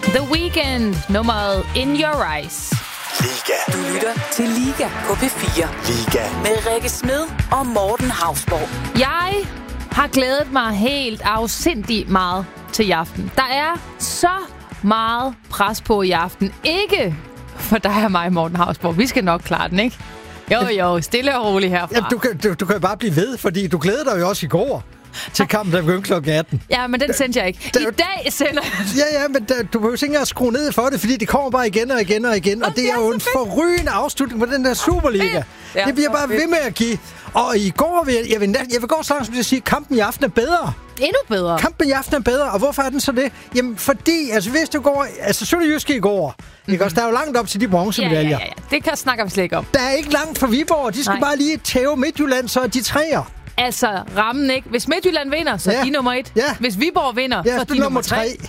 The Weeknd, nummeret In Your Eyes. Liga. Du lytter til Liga på P4. Liga. Med Rikke Smed og Morten Hausborg. Jeg har glædet mig helt afsindigt meget til i aften. Der er så meget pres på i aften. Ikke for dig og mig, Morten Hausborg. Vi skal nok klare den, ikke? Jo, stille og roligt herfra. Ja, du kan jo bare blive ved, fordi du glæder dig jo også i går til kampen, der begyndte kl. 18. Ja, men den sendte jeg ikke. I dag sender jeg. Ja, men du behøver ikke engang skrue ned for det, fordi det kommer bare igen og igen og igen. Og det er jo en forrygende afslutning på den der Superliga. Det bliver bare ved med at give. Og i går jeg vil gå så langt som til at sige, at kampen i aften er bedre. Endnu bedre. Kampen i aften er bedre, og hvorfor er den så det? Jamen, fordi, hvis du går... Sønderjyske i går, ikke også? Der er jo langt op til de bronzemedaljer. Ja. Det snakker vi slet ikke om. Der er ikke langt fra Viborg. De skal bare lige tæve Midtjylland, så er de træer. Altså, rammen, ikke? Hvis Midtjylland vinder, så er de nummer 1. Ja. Hvis Viborg vinder, så er de nummer 3.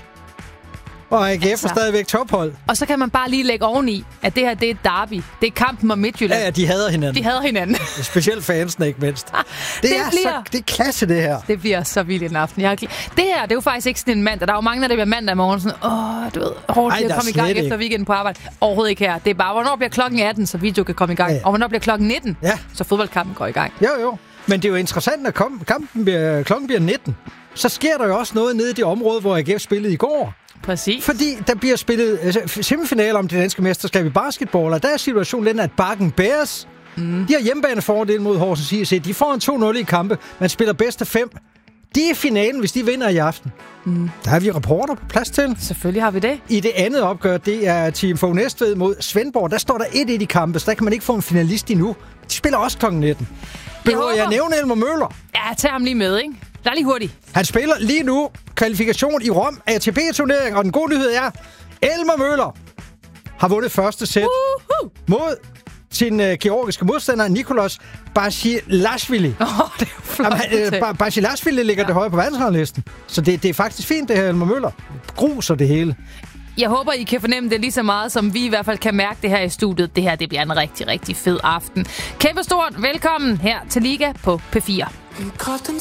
Og AGF er stadigvæk tophold. Og så kan man bare lige lægge oveni, at det her, det er et derby. Det er kampen om Midtjylland. Ja, de hader hinanden. Specielt fansene, ikke mindst. Det er klasse, det her. Det bliver så vildt en aften. Det her, det er jo faktisk ikke sådan en mandag. Der er jo mange, der bliver mandag i morgen. Sådan, du ved, hårdt bliver komme i gang efter weekenden på arbejde. Overhovedet ikke her. Det er bare, hvornår bliver klokken 18, så video kan komme i gang. Ja. Og hvornår bliver klokken 19, så fodboldkampen går i gang. Jo. Men det er jo interessant, at klokken bliver 19. Så sker der jo også noget nede i det område, hvor AGF spillede i går. Præcis. Fordi der bliver spillet semifinaler om det danske mesterskab i basketball, og der er situationen den, at Bakken Bears, de har hjemmebanefordel mod Horsens IC. De får en 2-0 i kampe. Man spiller bedst af 5. Det er finalen, hvis de vinder i aften. Der har vi rapporter på plads til. Selvfølgelig har vi det. I det andet opgør, det er Team Fogh Næstved mod Svendborg. Der står der 1-1 i kampe, så der kan man ikke få en finalist endnu. De spiller også kl. 19. Behøver jeg nævne Elmer Møller? Ja, tag ham lige med, ikke? Der er lige hurtigt. Han spiller lige nu kvalifikation i Rom ATP-turnering, og den gode nyhed er, Elmer Møller har vundet første sæt mod sin georgiske modstander, Nicolas Basilashvili. Det er flot. Basilashvili ligger det højere på verdensranglisten. Så det er faktisk fint, det her Elmer Møller. Gruser det hele. Jeg håber, I kan fornemme det lige så meget, som vi i hvert fald kan mærke det her i studiet. Det her, det bliver en rigtig, rigtig fed aften. Kæmpe stort velkommen her til Liga på P4.